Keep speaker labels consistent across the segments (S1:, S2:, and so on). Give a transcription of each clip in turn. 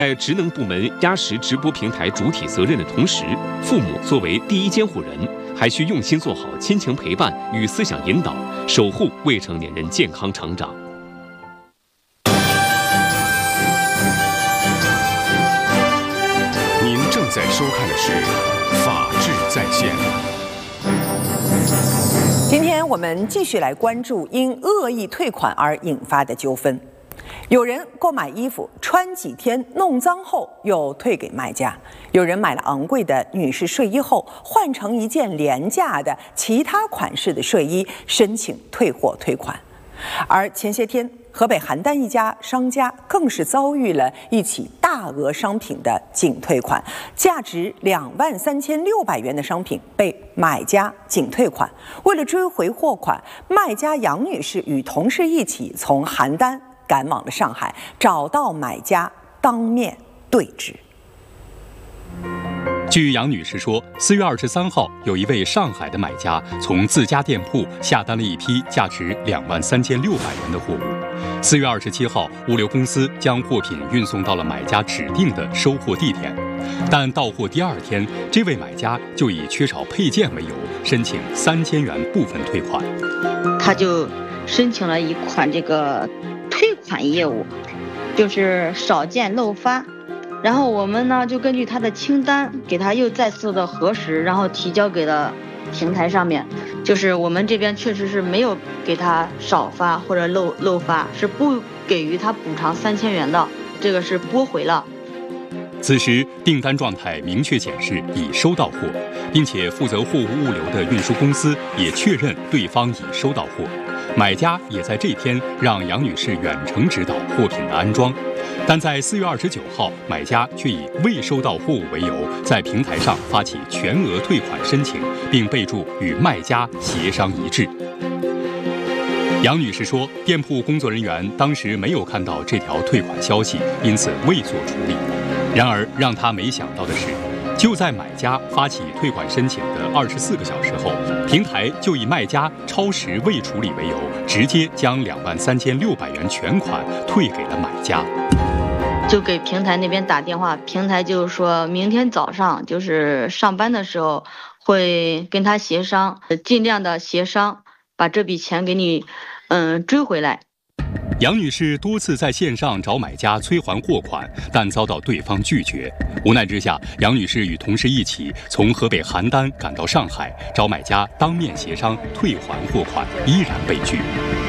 S1: 在职能部门压实直播平台主体责任的同时，父母作为第一监护人，还需用心做好亲情陪伴与思想引导，守护未成年人健康成长。
S2: 您正在收看的是《法治在线》。
S3: 今天我们继续来关注因恶意退款而引发的纠纷。有人购买衣服穿几天弄脏后又退给卖家，有人买了昂贵的女士睡衣后换成一件廉价的其他款式的睡衣申请退货退款。而前些天河北邯郸一家商家更是遭遇了一起大额商品的仅退款，价值23600元的商品被买家仅退款。为了追回货款，卖家杨女士与同事一起从邯郸赶往了上海，找到买家当面对质。
S4: 据杨女士说，4月23号，有一位上海的买家从自家店铺下单了一批价值23600元的货物。4月27号，物流公司将货品运送到了买家指定的收货地点，但到货第2天，这位买家就以缺少配件为由，申请3000元部分退款。
S5: 他就申请了一款这个退款业务，就是少件漏发。然后我们呢就根据他的清单给他又再次的核实，然后提交给了平台上面。就是我们这边确实是没有给他少发或者漏发，是不给予他补偿3000元的，这个是拨回了。
S4: 此时订单状态明确显示已收到货，并且负责货物物流的运输公司也确认对方已收到货。买家也在这天让杨女士远程指导货品的安装，但在4月29号，买家却以未收到货物为由，在平台上发起全额退款申请，并备注与卖家协商一致。杨女士说，店铺工作人员当时没有看到这条退款消息，因此未做处理。然而让她没想到的是，就在买家发起退款申请的24个小时后，平台就以卖家超时未处理为由，直接将23600元全款退给了买家。
S5: 就给平台那边打电话，平台就说明天早上就是上班的时候会跟他协商，尽量的协商把这笔钱给你追回来。
S4: 杨女士多次在线上找买家催还货款，但遭到对方拒绝。无奈之下，杨女士与同事一起从河北邯郸赶到上海，找买家当面协商退还货款，依然被拒。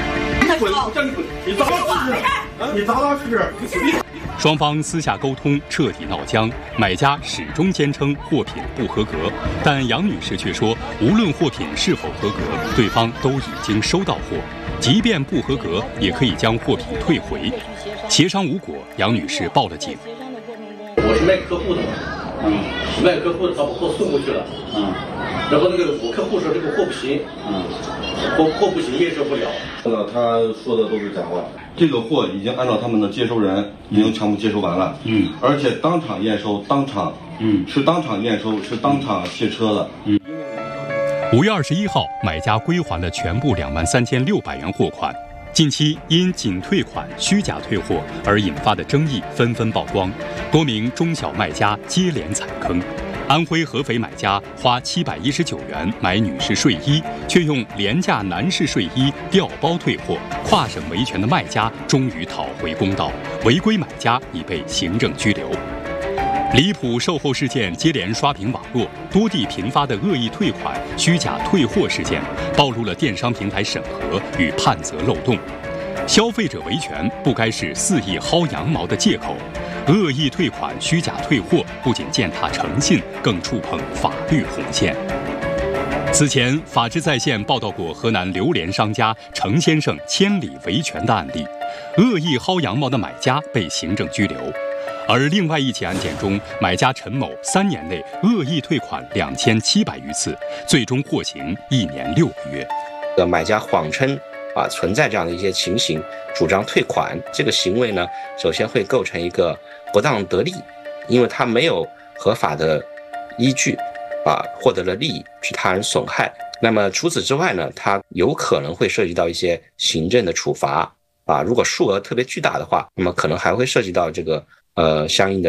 S6: 你砸他试试！
S4: 双方私下沟通，彻底闹僵。买家始终坚称货品不合格，但杨女士却说，无论货品是否合格，对方都已经收到货，即便不合格，也可以将货品退回。协商无果，杨女士报了警。
S6: 我是卖客户的嘛，卖客户的，他把货送过去了，然后我客户说这个货不行，货不行，验收不了。
S7: 他说的都是假话，这个货已经按照他们的接收人已经全部接收完了，而且当场验收，是当场验收，是当场卸车的。
S4: 5月21号，买家归还了全部23600元货款。近期因仅退款、虚假退货而引发的争议纷纷曝光，多名中小卖家接连踩坑。安徽合肥买家花719元买女士睡衣，却用廉价男士睡衣调包退货，跨省维权的卖家终于讨回公道，违规买家已被行政拘留。离谱售后事件接连刷屏网络，多地频发的恶意退款、虚假退货事件，暴露了电商平台审核与判责漏洞。消费者维权不该是肆意薅羊毛的借口。恶意退款、虚假退货不仅践踏诚信，更触碰法律红线。此前，法治在线报道过河南榴莲商家程先生千里维权的案例，恶意薅羊毛的买家被行政拘留。而另外一起案件中，买家陈某3年内恶意退款2700余次，最终获刑1年6个月。
S8: 买家谎称存在这样的一些情形，主张退款，这个行为呢，首先会构成一个不当得利，因为他没有合法的依据获得了利益，致他人损害。那么除此之外呢，他有可能会涉及到一些行政的处罚如果数额特别巨大的话，那么可能还会涉及到这个相应的